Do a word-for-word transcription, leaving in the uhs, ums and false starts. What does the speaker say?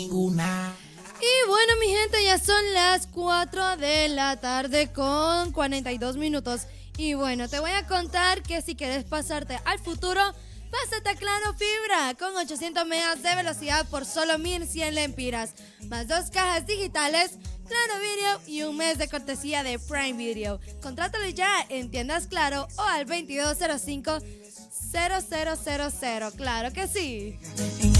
Ninguna. Y bueno, mi gente, ya son las cuatro de la tarde con cuarenta y dos minutos. Y bueno, te voy a contar que si quieres pasarte al futuro, pásate a Claro Fibra con ochocientos megas de velocidad por solo mil cien lempiras, más dos cajas digitales, Claro Video y un mes de cortesía de Prime Video. Contrátalo ya en tiendas Claro o al veintidós cero cinco cero cero cero cero. Claro que sí.